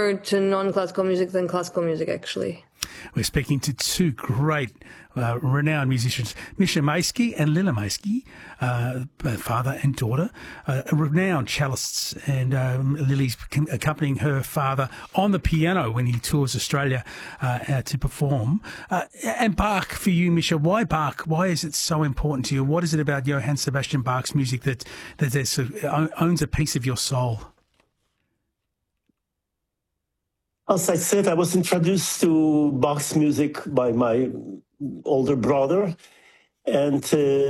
more to non-classical music than classical music, actually. We're speaking to two great, renowned musicians, Misha Mayski and Lila Mayski, father and daughter, renowned cellists, and Lily's accompanying her father on the piano when he tours Australia to perform. And Bach, for you, Misha, why Bach? Why is it so important to you? What is it about Johann Sebastian Bach's music that owns a piece of your soul? As I said, I was introduced to Bach's music by my older brother, and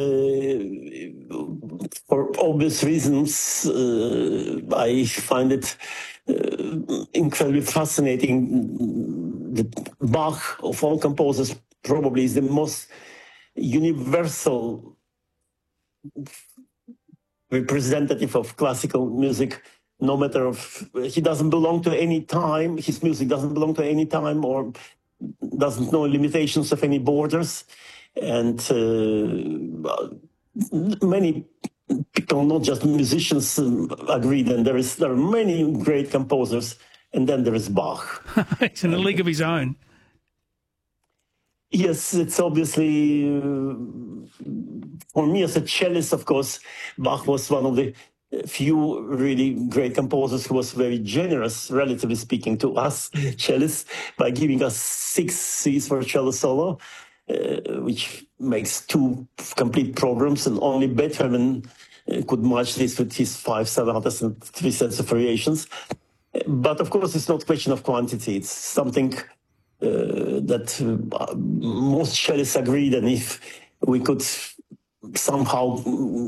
for obvious reasons, I find it incredibly fascinating. That Bach, of all composers, probably is the most universal representative of classical music. No matter he doesn't belong to any time, his music doesn't belong to any time or doesn't know limitations of any borders. And many people, not just musicians, agree that there are many great composers, and then there is Bach. It's in a league of his own. Yes, it's obviously, for me as a cellist, of course, Bach was one of the few really great composers who was very generous, relatively speaking, to us cellists by giving us 6 Suites for cello solo, which makes 2 complete programs, and only Beethoven could match this with his 5 sonatas and 3 sets of variations. But of course, it's not a question of quantity. It's something that most cellists agree that if we could somehow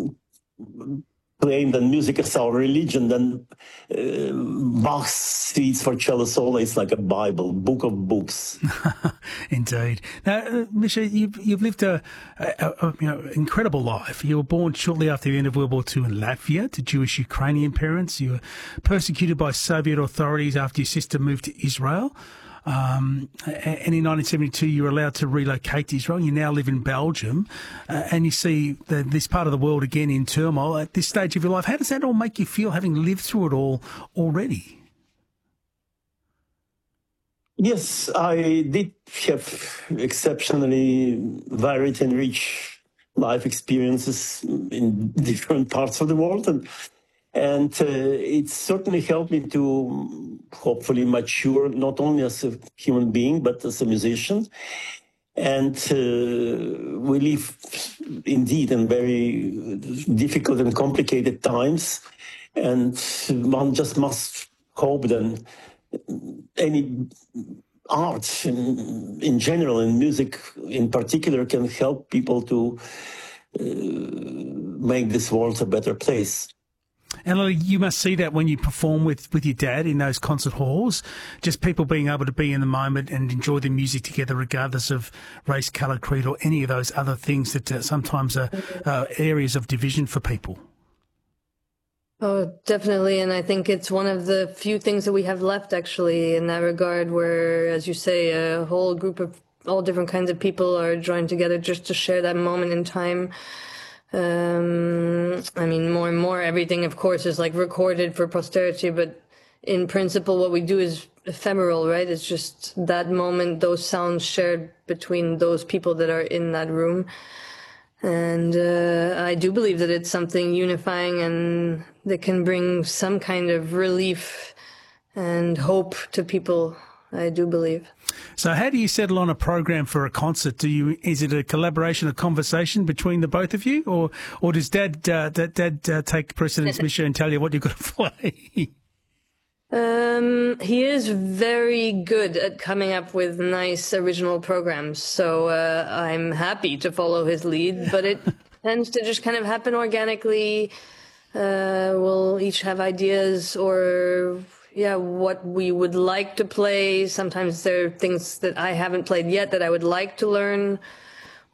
claim that music is our religion, then Bach's Suites for cello solo is like a Bible, book of books. Indeed. Now, Misha, you've lived a incredible life. You were born shortly after the end of World War II in Latvia to Jewish Ukrainian parents. You were persecuted by Soviet authorities after your sister moved to Israel. And in 1972, you were allowed to relocate to Israel. You now live in Belgium, and you see this part of the world again in turmoil at this stage of your life. How does that all make you feel, having lived through it all already? Yes, I did have exceptionally varied and rich life experiences in different parts of the world, and it certainly helped me to hopefully mature, not only as a human being, but as a musician. And we live indeed in very difficult and complicated times. And one just must hope that any art in general and music in particular can help people to make this world a better place. And you must see that when you perform with your dad in those concert halls, just people being able to be in the moment and enjoy the music together regardless of race, colour, creed or any of those other things that sometimes are areas of division for people. Oh, definitely. And I think it's one of the few things that we have left, actually, in that regard, where, as you say, a whole group of all different kinds of people are joined together just to share that moment in time. I mean, more and more, everything, of course, is like recorded for posterity, but in principle, what we do is ephemeral, right? It's just that moment, those sounds shared between those people that are in that room. And I do believe that it's something unifying and that can bring some kind of relief and hope to people, I do believe. So how do you settle on a program for a concert? Is it a collaboration, a conversation between the both of you, or does Dad take precedence, Misha, and tell you what you've got to play? He is very good at coming up with nice original programs, so I'm happy to follow his lead, but it tends to just kind of happen organically. We'll each have ideas or what we would like to play. Sometimes there are things that I haven't played yet that I would like to learn,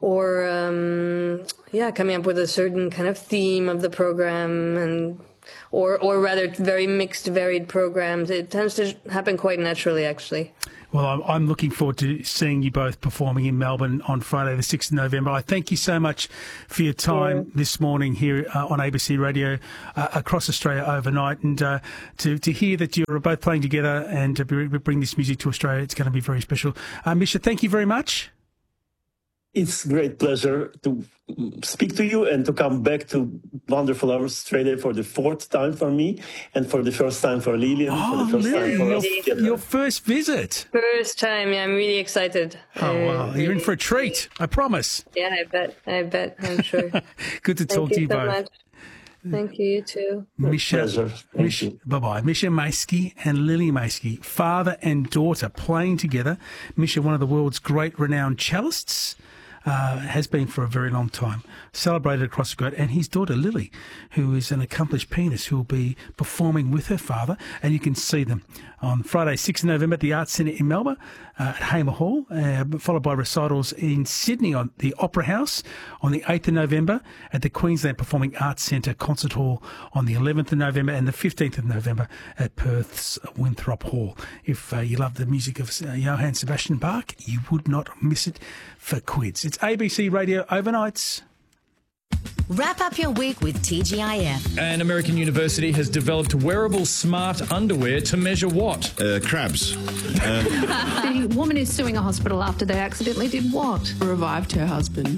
or coming up with a certain kind of theme of the program, or rather very mixed, varied programs. It tends to happen quite naturally, actually. Well, I'm looking forward to seeing you both performing in Melbourne on Friday, the 6th of November. I thank you so much for your time this morning here on ABC Radio across Australia overnight. And to hear that you're both playing together and to bring this music to Australia, it's going to be very special. Misha, thank you very much. It's a great pleasure to speak to you and to come back to wonderful Australia for the 4th time for me and for the first time for Lillian. Oh, for the first Lily, time for us. your first visit. First time, yeah, I'm really excited. Oh, wow. You're in for a treat, I promise. Yeah, I bet, I'm sure. Good to talk to you so both. much. Thank you, you too. Pleasure. Thank you. Bye-bye. Misha Maisky and Lily Maisky, father and daughter, playing together. Misha, one of the world's great renowned cellists, has been for a very long time, celebrated across the globe, and his daughter Lily, who is an accomplished pianist, who will be performing with her father, and you can see them on Friday, 6th of November at the Arts Centre in Melbourne, at Hamer Hall, followed by recitals in Sydney on the Opera House on the 8th of November, at the Queensland Performing Arts Centre Concert Hall on the 11th of November, and the 15th of November at Perth's Winthrop Hall. If you love the music of Johann Sebastian Bach, you would not miss it for quids. It's ABC Radio Overnights. Wrap up your week with TGIF. An American university has developed wearable smart underwear to measure what? Crabs. The woman is suing a hospital after they accidentally did what? Revived her husband.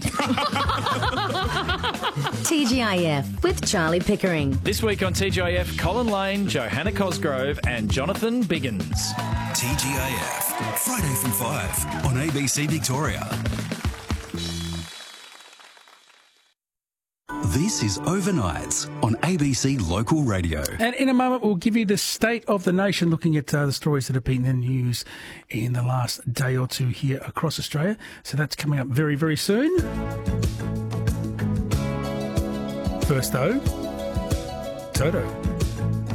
TGIF with Charlie Pickering. This week on TGIF, Colin Lane, Johanna Cosgrove and Jonathan Biggins. TGIF, Friday from 5 on ABC Victoria. This is Overnights on ABC Local Radio. And in a moment, we'll give you the state of the nation, looking at the stories that have been in the news in the last day or two here across Australia. So that's coming up very, very soon. First, though, Toto.